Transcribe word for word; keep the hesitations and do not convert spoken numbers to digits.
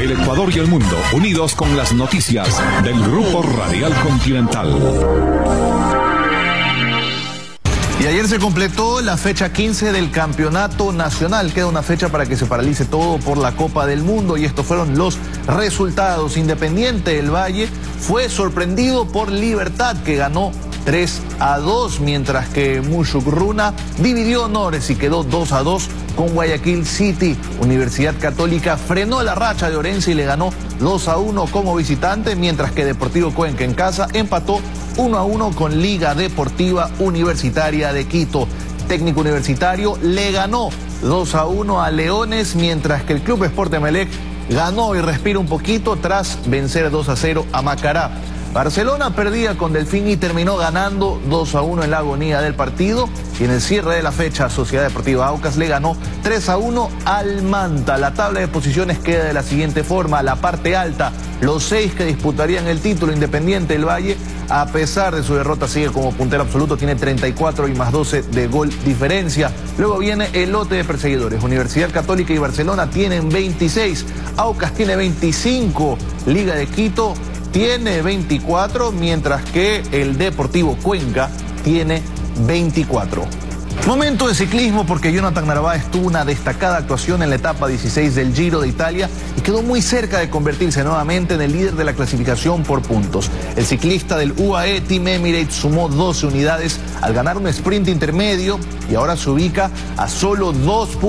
El Ecuador y el mundo unidos con las noticias del Grupo Radial Continental. Y ayer se completó la fecha quince del Campeonato Nacional. Queda una fecha para que se paralice todo por la Copa del Mundo. Y estos fueron los resultados. Independiente del Valle fue sorprendido por Libertad, que ganó tres a dos, mientras que Mushugruna dividió honores y quedó dos a dos con Guayaquil City. Universidad Católica frenó la racha de Orense y le ganó dos a uno como visitante, mientras que Deportivo Cuenca en casa empató uno a uno con Liga Deportiva Universitaria de Quito. Técnico Universitario le ganó dos a uno a Leones, mientras que el Club Sport Emelec ganó y respira un poquito tras vencer dos a cero a Macará. Barcelona perdía con Delfín y terminó ganando dos a uno en la agonía del partido. Y en el cierre de la fecha, Sociedad Deportiva Aucas le ganó tres a uno al Manta. La tabla de posiciones queda de la siguiente forma. La parte alta, los seis que disputarían el título, Independiente del Valle, a pesar de su derrota, sigue como puntero absoluto, tiene treinta y cuatro y más doce de gol diferencia. Luego viene el lote de perseguidores. Universidad Católica y Barcelona tienen veintiséis, Aucas tiene veinticinco, Liga de Quito tiene veinticuatro, mientras que el Deportivo Cuenca tiene veinticuatro. Momento de ciclismo, porque Jonathan Narváez tuvo una destacada actuación en la etapa dieciséis del Giro de Italia y quedó muy cerca de convertirse nuevamente en el líder de la clasificación por puntos. El ciclista del U A E Team Emirates sumó doce unidades al ganar un sprint intermedio y ahora se ubica a solo dos puntos